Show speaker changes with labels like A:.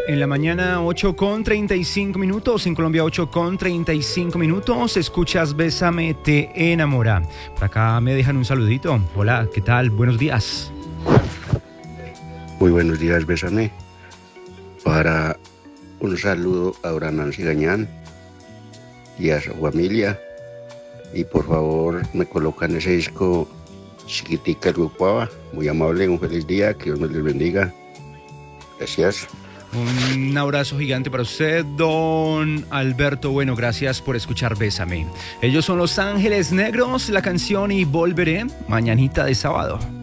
A: En la mañana 8:35, en Colombia 8:35, escuchas Bésame, te enamora. Por acá me dejan un saludito. Hola, ¿qué tal? Buenos días.
B: Muy buenos días, Bésame. Para un saludo a Dora Nancy Gañán y a su familia. Y por favor me colocan ese disco Chiquitica el Guaguaba. Muy amable, un feliz día, que Dios me les bendiga. Gracias.
A: Un abrazo gigante para usted, don Alberto. Bueno, gracias por escuchar Bésame. Ellos son Los Ángeles Negros, la canción Y Volveré, mañanita de sábado.